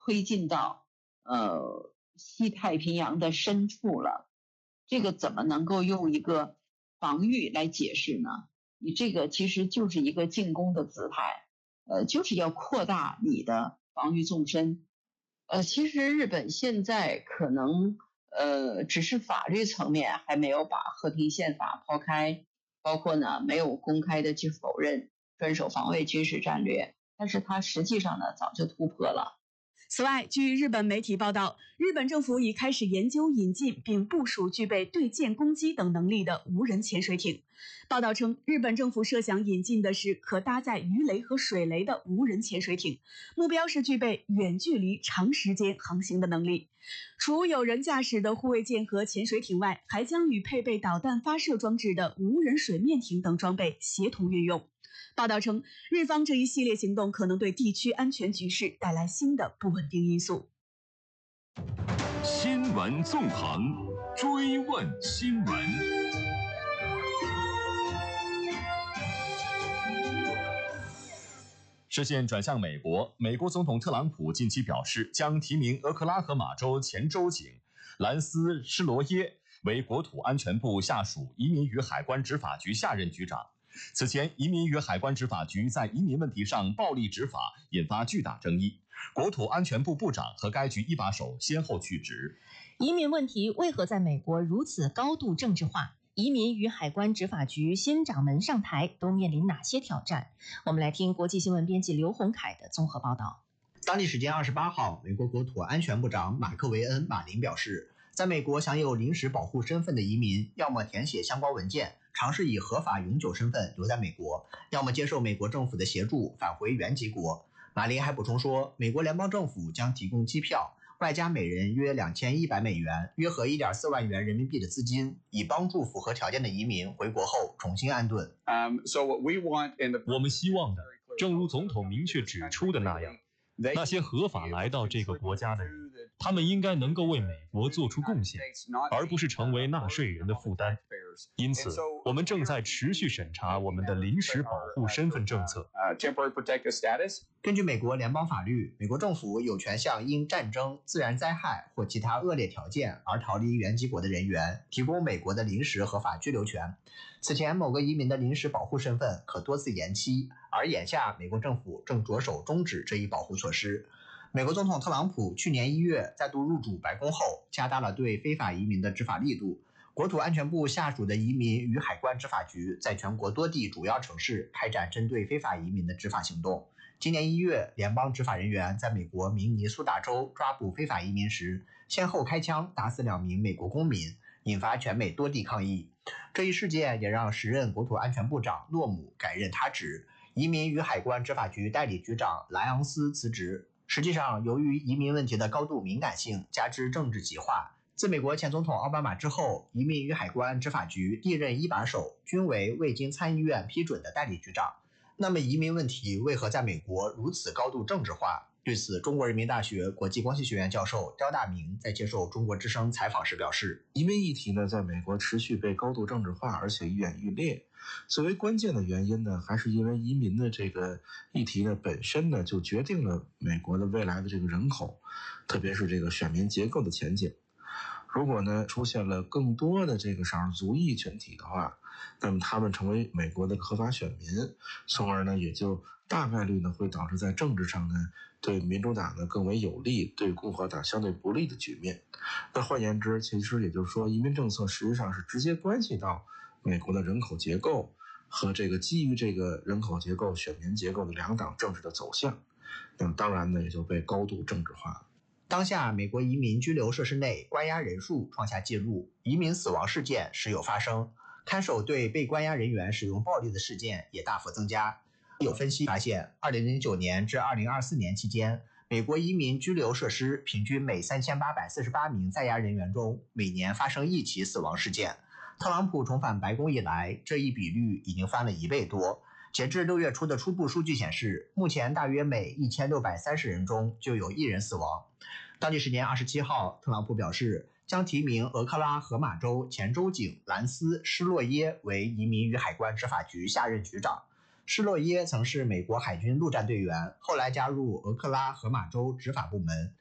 推进到西太平洋的深处了。这个怎么能够用一个防御来解释呢？你这个其实就是一个进攻的姿态，就是要扩大你的防御纵深。其实日本现在可能只是法律层面还没有把和平宪法抛开，包括呢没有公开的去否认专守防卫军事战略，但是它实际上呢早就突破了。 此外，据日本媒体报道，日本政府已开始研究引进并部署具备对舰攻击等能力的无人潜水艇。报道称，日本政府设想引进的是可搭载鱼雷和水雷的无人潜水艇，目标是具备远距离、长时间航行的能力。除有人驾驶的护卫舰和潜水艇外，还将与配备导弹发射装置的无人水面艇等装备协同运用。报道称，日方这一系列行动可能对地区安全局势带来新的不稳定因素。 新闻纵横，追问新闻。视线转向美国，美国总统特朗普近期表示，将提名俄克拉荷马州前州警兰斯·施罗耶为国土安全部下属移民与海关执法局下任局长。此前，移民与海关执法局在移民问题上暴力执法，引发巨大争议。国土安全部部长和该局一把手先后去职。 移民问题为何在美国如此高度政治化？移民与海关执法局新掌门上台都面临哪些挑战？我们来听国际新闻编辑刘洪凯的综合报道。 当地时间28号，美国国土安全部长马克维恩·马林表示，在美国享有临时保护身份的移民，要么填写相关文件，尝试以合法永久身份留在美国，要么接受美国政府的协助返回原籍国。马林还补充说，美国联邦政府将提供机票，外加每人约2100美元，约合1.4万元人民币的资金，以帮助符合条件的移民回国后重新安顿。 我们希望的，正如总统明确指出的那样，那些合法来到这个国家的人，他们应该能够为美国做出贡献，而不是成为纳税人的负担。因此，我们正在持续审查我们的临时保护身份政策。 根据美国联邦法律，美国政府有权向因战争、自然灾害或其他恶劣条件而逃离原籍国的人员提供美国的临时合法居留权。此前，某个移民的临时保护身份可多次延期，而眼下美国政府正着手终止这一保护措施。美国总统特朗普去年1月再度入主白宫后，加大了对非法移民的执法力度。国土安全部下属的移民与海关执法局在全国多地主要城市开展针对非法移民的执法行动。今年1月，联邦执法人员在美国明尼苏达州抓捕非法移民时，先后开枪打死2名美国公民，引发全美多地抗议。这一事件也让时任国土安全部长诺姆改任他职，移民与海关执法局代理局长莱昂斯辞职。实际上，由于移民问题的高度敏感性，加之政治极化，自美国前总统奥巴马之后，移民与海关执法局历任一把手均为未经参议院批准的代理局长。那么移民问题为何在美国如此高度政治化？对此，中国人民大学国际关系学院教授刁大明在接受中国之声采访时表示， 移民议题呢，在美国持续被高度政治化，而且愈演愈烈。最为关键的原因呢，还是因为移民的这个议题呢本身呢，就决定了美国的未来的这个人口，特别是这个选民结构的前景。如果呢出现了更多的这个少数族裔群体的话，那么他们成为美国的合法选民，从而呢也就大概率呢会导致在政治上呢对民主党呢更为有利，对共和党相对不利的局面。那换言之，其实也就是说，移民政策实际上是直接关系到美国的人口结构和这个基于这个人口结构、选民结构的两党政治的走向。那么当然呢也就被高度政治化了。 当下，美国移民拘留设施内关押人数创下纪录，移民死亡事件时有发生，看守对被关押人员使用暴力的事件也大幅增加。有分析发现，2009年至2024年期间，美国移民拘留设施平均每3848名在押人员中，每年发生1起死亡事件。特朗普重返白宫以来，这一比率已经翻了1倍多。截至6月初的初步数据显示，目前大约每1630人中就有1人死亡。当地时间27号，特朗普表示将提名俄克拉荷马州前州警兰斯·施洛耶为移民与海关执法局下任局长。 施洛耶曾是美国海军陆战队员，后来加入俄克拉荷马州执法部门。